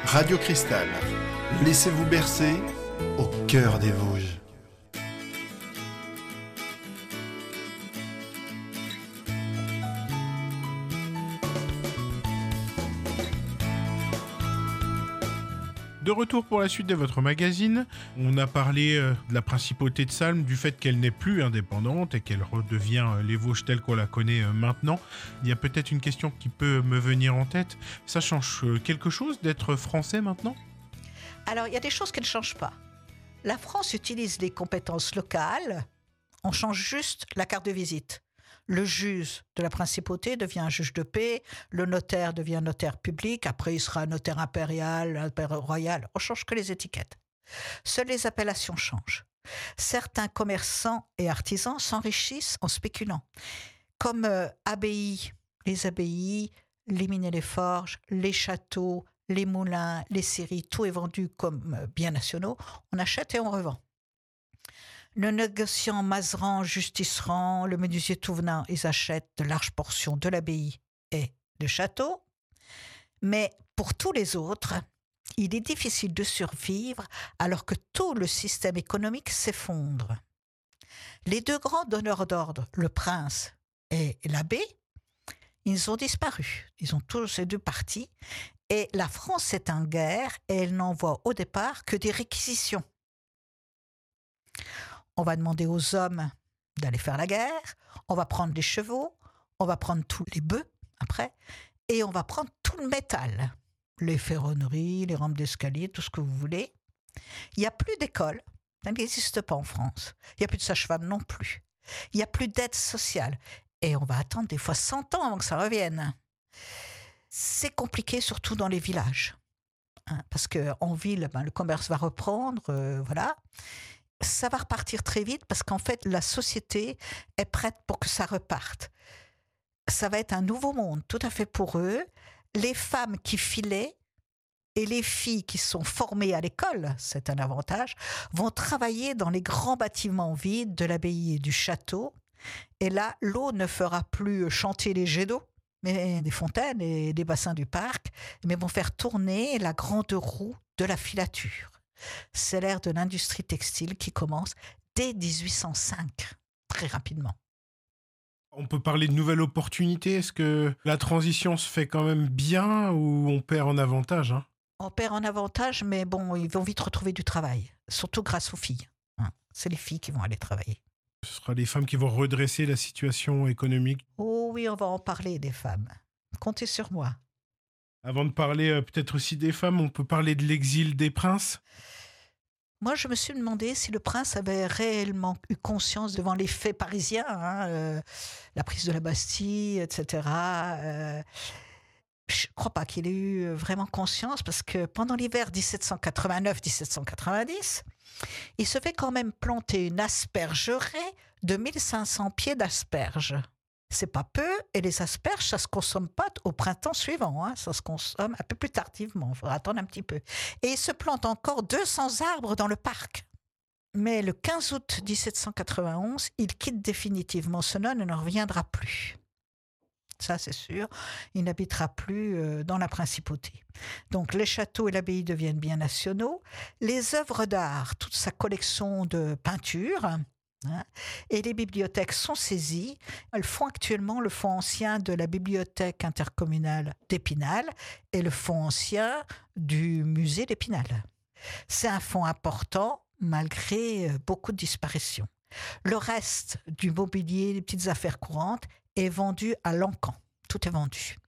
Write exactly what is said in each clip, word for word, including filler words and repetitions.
Radio Cristal, laissez-vous bercer au cœur des Vosges. De retour pour la suite de votre magazine, on a parlé euh, de la principauté de Salm, du fait qu'elle n'est plus indépendante et qu'elle redevient euh, les Vosges telles qu'on la connaît euh, maintenant. Il y a peut-être une question qui peut me venir en tête. Ça change euh, quelque chose d'être français maintenant ? Alors, il y a des choses qui ne changent pas. La France utilise les compétences locales, on change juste la carte de visite. Le juge de la principauté devient un juge de paix, le notaire devient notaire public, après il sera notaire impérial, impérial royal, on change que les étiquettes. Seules les appellations changent. Certains commerçants et artisans s'enrichissent en spéculant, comme euh, abbayes, les abbayes, les mines et les forges, les châteaux, les moulins, les scieries, tout est vendu comme euh, biens nationaux, on achète et on revend. Le négociant Mazeran, Justiceran, le menuisier Touvenin, ils achètent de larges portions de l'abbaye et de château. Mais pour tous les autres, il est difficile de survivre alors que tout le système économique s'effondre. Les deux grands donneurs d'ordre, le prince et l'abbé, ils ont disparu. Ils ont tous ces deux partis. Et la France est en guerre et elle n'envoie au départ que des réquisitions. On va demander aux hommes d'aller faire la guerre, on va prendre les chevaux, on va prendre tous les bœufs après, et on va prendre tout le métal, les ferronneries, les rampes d'escalier, tout ce que vous voulez. Il n'y a plus d'école, ça n'existe pas en France. Il n'y a plus de sage-femme non plus. Il n'y a plus d'aide sociale. Et on va attendre des fois cent ans avant que ça revienne. C'est compliqué, surtout dans les villages. Hein, parce qu'en ville, ben, le commerce va reprendre, euh, voilà. Ça va repartir très vite parce qu'en fait, la société est prête pour que ça reparte. Ça va être un nouveau monde, tout à fait pour eux. Les femmes qui filaient et les filles qui sont formées à l'école, c'est un avantage, vont travailler dans les grands bâtiments vides de l'abbaye et du château. Et là, l'eau ne fera plus chanter les jets d'eau, mais des fontaines et des bassins du parc, mais vont faire tourner la grande roue de la filature. C'est l'ère de l'industrie textile qui commence dès dix-huit cent cinq, très rapidement. On peut parler de nouvelles opportunités. Est-ce que la transition se fait quand même bien ou on perd en avantage, hein ? On perd en avantage, mais bon, ils vont vite retrouver du travail, surtout grâce aux filles. Hein. C'est les filles qui vont aller travailler. Ce sera les femmes qui vont redresser la situation économique. Oh oui, on va en parler des femmes. Comptez sur moi. Avant de parler euh, peut-être aussi des femmes, on peut parler de l'exil des princes. Moi, je me suis demandé si le prince avait réellement eu conscience devant les faits parisiens, hein, euh, la prise de la Bastille, et cetera. Euh, je ne crois pas qu'il ait eu vraiment conscience parce que pendant l'hiver dix-sept cent quatre-vingt-neuf dix-sept cent quatre-vingt-dix, il se fait quand même planter une aspergeraie de mille cinq cents pieds d'asperges. C'est pas peu, et les asperges, ça se consomme pas au printemps suivant, hein, ça se consomme un peu plus tardivement, il faudra attendre un petit peu. Et il se plante encore deux cents arbres dans le parc. Mais le quinze août dix-sept cent quatre-vingt-onze, il quitte définitivement Senones et ne reviendra plus. Ça, c'est sûr, il n'habitera plus euh, dans la principauté. Donc, les châteaux et l'abbaye deviennent biens nationaux. Les œuvres d'art, toute sa collection de peintures, hein, et les bibliothèques sont saisies. Elles font actuellement le fonds ancien de la bibliothèque intercommunale d'Épinal et le fonds ancien du musée d'Épinal. C'est un fonds important malgré beaucoup de disparitions. Le reste du mobilier, les petites affaires courantes, est vendu à Lancan. Tout est vendu.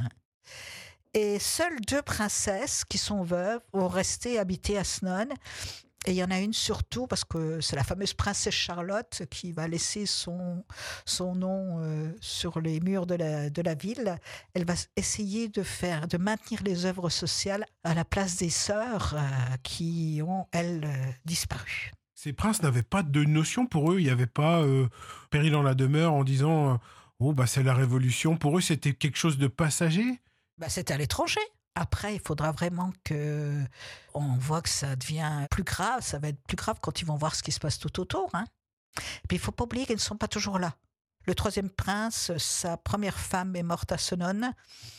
Et seules deux princesses qui sont veuves vont rester habiter à Senones. Et il y en a une surtout, parce que c'est la fameuse princesse Charlotte qui va laisser son, son nom euh, sur les murs de la, de la ville. Elle va essayer de, faire, de maintenir les œuvres sociales à la place des sœurs euh, qui ont, elles, euh, disparu. Ces princes n'avaient pas de notion pour eux. Il n'y avait pas euh, péril dans la demeure en disant euh, « Oh, bah, c'est la révolution ». Pour eux, c'était quelque chose de passager. Bah, c'était à l'étranger. Après, il faudra vraiment que on voit que ça devient plus grave. Ça va être plus grave quand ils vont voir ce qui se passe tout autour. Hein. Puis il ne faut pas oublier qu'ils ne sont pas toujours là. Le troisième prince, sa première femme est morte à Senones.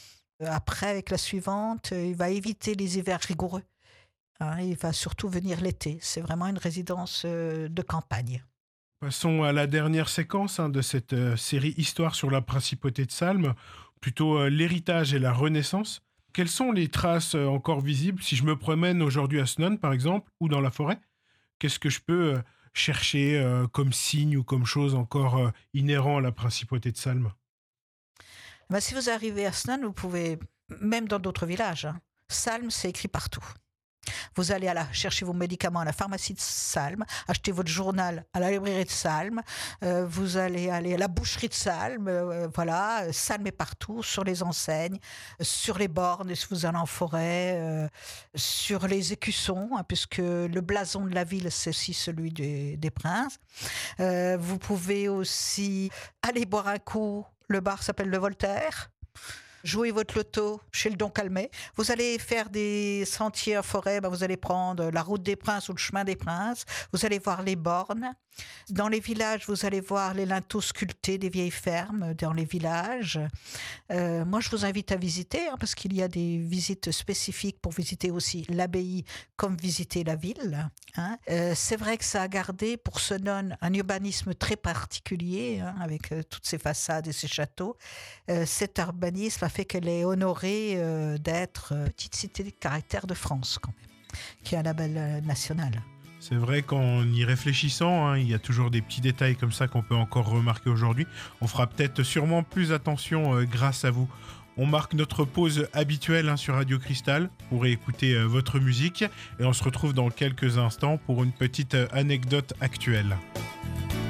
Après, avec la suivante, il va éviter les hivers rigoureux. Hein, il va surtout venir l'été. C'est vraiment une résidence euh, de campagne. Passons à la dernière séquence hein, de cette euh, série Histoire sur la principauté de Salm, plutôt euh, l'héritage et la Renaissance. Quelles sont les traces euh, encore visibles si je me promène aujourd'hui à Snones, par exemple, ou dans la forêt? Qu'est-ce que je peux euh, chercher euh, comme signe ou comme chose encore euh, inhérent à la principauté de Salm? Ben, si vous arrivez à Snones, vous pouvez, même dans d'autres villages, hein, Salm, c'est écrit partout. Vous allez à la, chercher vos médicaments à la pharmacie de Salm, acheter votre journal à la librairie de Salm, euh, vous allez aller à la boucherie de Salm, euh, voilà, Salm est partout, sur les enseignes, sur les bornes, si vous allez en forêt, euh, sur les écussons, hein, puisque le blason de la ville, c'est aussi celui des, des princes. Euh, vous pouvez aussi aller boire un coup, le bar s'appelle le Voltaire. Jouez votre loto chez le Don Calmet. Vous allez faire des sentiers en forêt, ben vous allez prendre la route des Princes ou le chemin des Princes. Vous allez voir les bornes. Dans les villages, vous allez voir les linteaux sculptés des vieilles fermes dans les villages. Euh, moi, je vous invite à visiter, hein, parce qu'il y a des visites spécifiques pour visiter aussi l'abbaye comme visiter la ville. Hein. Euh, c'est vrai que ça a gardé pour Senones un urbanisme très particulier, hein, avec euh, toutes ses façades et ses châteaux. Euh, cet urbanisme a fait qu'elle est honorée euh, d'être euh, petite cité de caractère de France, quand même, qui a un label euh, national. C'est vrai qu'en y réfléchissant, hein, il y a toujours des petits détails comme ça qu'on peut encore remarquer aujourd'hui. On fera peut-être sûrement plus attention euh, grâce à vous. On marque notre pause habituelle hein, sur Radio Cristal pour écouter euh, votre musique et on se retrouve dans quelques instants pour une petite euh, anecdote actuelle.